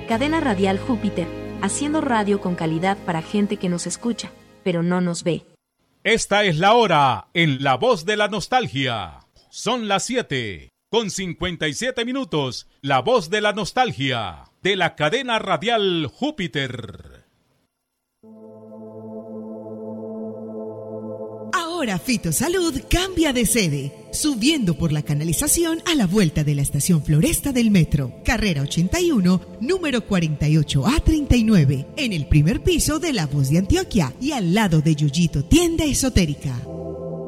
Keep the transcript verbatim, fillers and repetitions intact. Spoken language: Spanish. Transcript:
Cadena Radial Júpiter, haciendo radio con calidad para gente que nos escucha, pero no nos ve. Esta es la hora en La Voz de la Nostalgia. Son las siete con cincuenta y siete minutos. La Voz de la Nostalgia de la Cadena Radial Júpiter. Ahora Fitosalud cambia de sede, subiendo por la canalización a la vuelta de la estación Floresta del Metro, carrera ochenta y uno, número cuarenta y ocho A treinta y nueve, en el primer piso de La Voz de Antioquia y al lado de Yoyito Tienda Esotérica.